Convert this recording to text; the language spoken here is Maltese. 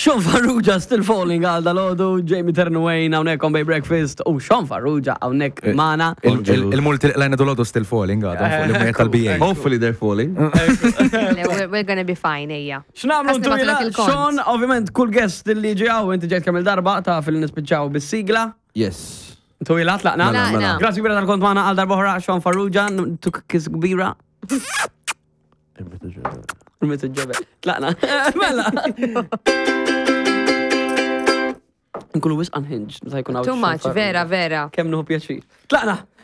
Sean Farrugia still falling għal dal-ħodu, Jamie Ternwayne għawnek on Bay Breakfast, u Sean Farrugia għawnek mana. Il-multi lajna dolodu still falling għadhom fuq l-immiet tal-BA. Hopefully they're falling. We're gonna be fine, ejja. X'namlu Ħasni ntujla, batlek il-kont. Sean, ovvijament, kull guest li ġijaw, inti ġejt kamil darba ta' fil-nispiċċaw bis-sigla. Yes. Ntujla, tlaqna. Tlaqna. Grazie kbira tal-kont maħna għal darba ħra, Sean Farrugia, tuk kiss kbira. Irmitu ġebel. Tlaqna. Mela. Nkunu wis unhinged. Too much, vera. Kemm nuhu pjaċir. Tlaqna.